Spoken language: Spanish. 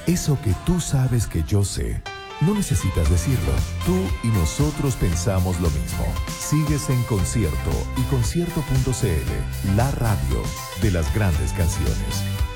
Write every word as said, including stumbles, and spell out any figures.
Eso que tú sabes que yo sé. No necesitas decirlo. Tú y nosotros pensamos lo mismo. Sigues en Concierto y concierto punto c l, la radio de las grandes canciones.